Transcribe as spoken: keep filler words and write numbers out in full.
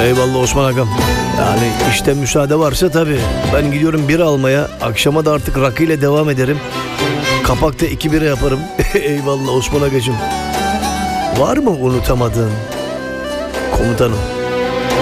Eyvallah Osman Agam. Yani işte müsaade varsa tabii. Ben gidiyorum bira almaya. Akşama da artık rakı ile devam ederim. Kapakta iki bira yaparım. Eyvallah Osman Agacığım. Var mı unutamadığın komutanım?